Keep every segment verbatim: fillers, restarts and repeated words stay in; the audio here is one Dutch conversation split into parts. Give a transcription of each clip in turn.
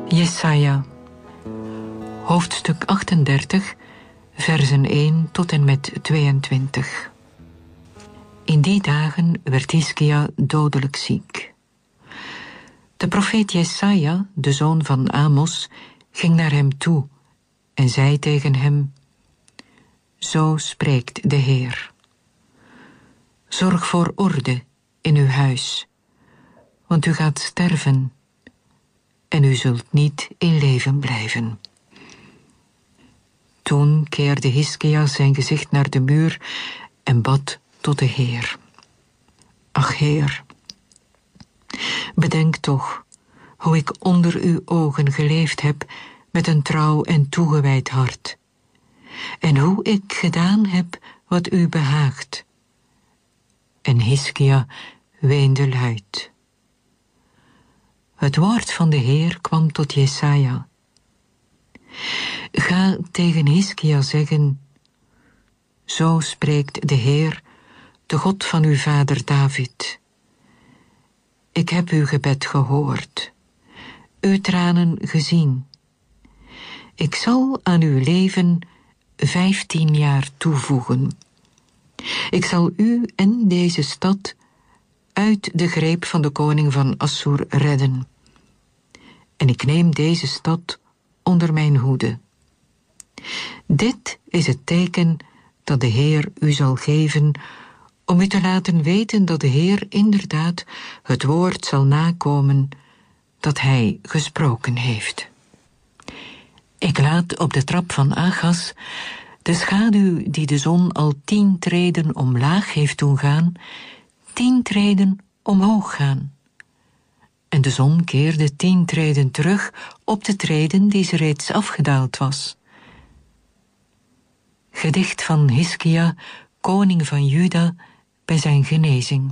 Jesaja, hoofdstuk achtendertig, versen één tot en met tweeëntwintig. In die dagen werd Hiskia dodelijk ziek. De profeet Jesaja, de zoon van Amos, ging naar hem toe en zei tegen hem: Zo spreekt de Heer. Zorg voor orde in uw huis, want u gaat sterven en u zult niet in leven blijven. Toen keerde Hiskia zijn gezicht naar de muur en bad tot de Heer. Ach Heer, bedenk toch hoe ik onder uw ogen geleefd heb met een trouw en toegewijd hart, en hoe ik gedaan heb wat u behaagt. En Hiskia weende luid. Het woord van de Heer kwam tot Jesaja. Ga tegen Hiskia zeggen: Zo spreekt de Heer, de God van uw vader David. Ik heb uw gebed gehoord, uw tranen gezien. Ik zal aan uw leven vijftien jaar toevoegen. Ik zal u en deze stad uit de greep van de koning van Assur redden. En ik neem deze stad onder mijn hoede. Dit is het teken dat de Heer u zal geven, om u te laten weten dat de Heer inderdaad het woord zal nakomen dat hij gesproken heeft. Ik laat op de trap van Achaz de schaduw die de zon al tien treden omlaag heeft doen gaan, tien treden omhoog gaan. En de zon keerde tien treden terug op de treden die ze reeds afgedaald was. Gedicht van Hiskia, koning van Juda, bij zijn genezing.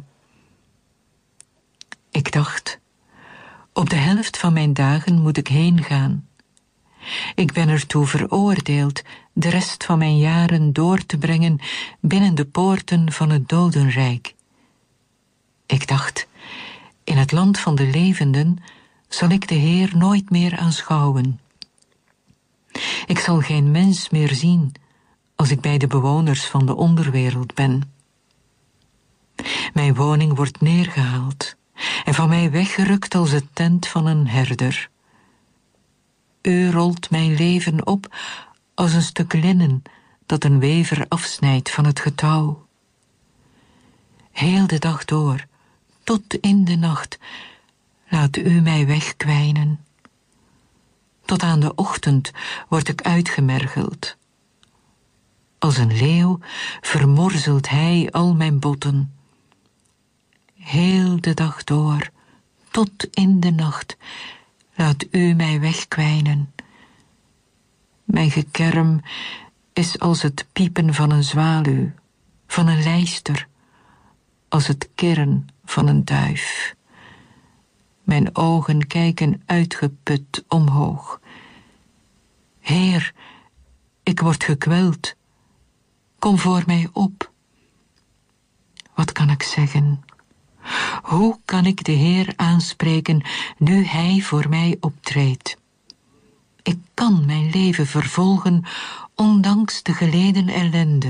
Ik dacht, op de helft van mijn dagen moet ik heen gaan. Ik ben ertoe veroordeeld de rest van mijn jaren door te brengen binnen de poorten van het dodenrijk. Ik dacht, in het land van de levenden zal ik de Heer nooit meer aanschouwen. Ik zal geen mens meer zien als ik bij de bewoners van de onderwereld ben. Mijn woning wordt neergehaald en van mij weggerukt als het tent van een herder. U rolt mijn leven op als een stuk linnen dat een wever afsnijdt van het getouw. Heel de dag door, tot in de nacht, laat u mij wegkwijnen. Tot aan de ochtend word ik uitgemergeld. Als een leeuw vermorzelt hij al mijn botten. Heel de dag door, tot in de nacht, laat u mij wegkwijnen. Mijn gekerm is als het piepen van een zwaluw, van een lijster, als het kirren van een duif. Mijn ogen kijken uitgeput omhoog. Heer, ik word gekweld. Kom voor mij op. Wat kan ik zeggen? Hoe kan ik de Heer aanspreken nu Hij voor mij optreedt? Ik kan mijn leven vervolgen ondanks de geleden ellende.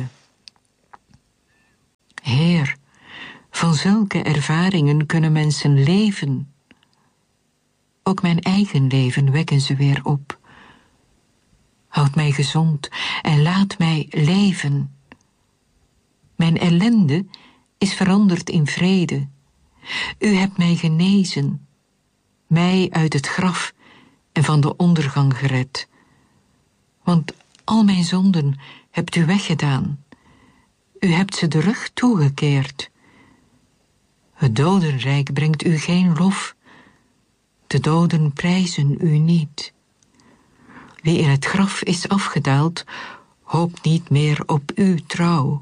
Heer, van zulke ervaringen kunnen mensen leven. Ook mijn eigen leven wekken ze weer op. Houd mij gezond en laat mij leven. Mijn ellende is veranderd in vrede. U hebt mij genezen, mij uit het graf en van de ondergang gered. Want al mijn zonden hebt u weggedaan. U hebt ze de rug toegekeerd. Het dodenrijk brengt u geen lof. De doden prijzen u niet. Wie in het graf is afgedaald, hoopt niet meer op uw trouw.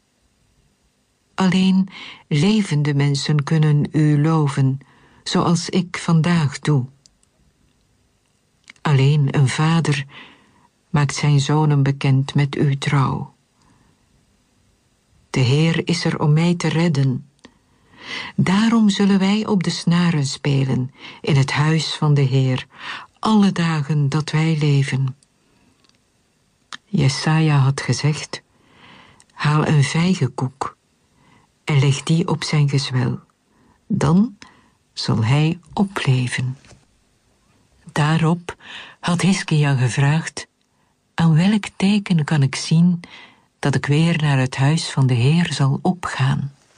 Alleen levende mensen kunnen u loven, zoals ik vandaag doe. Alleen een vader maakt zijn zonen bekend met uw trouw. De Heer is er om mij te redden. Daarom zullen wij op de snaren spelen in het huis van de Heer alle dagen dat wij leven. Jesaja had gezegd, haal een vijgenkoek en leg die op zijn gezwel. Dan zal hij opleven. Daarop had Hiskia gevraagd, aan welk teken kan ik zien dat ik weer naar het huis van de Heer zal opgaan?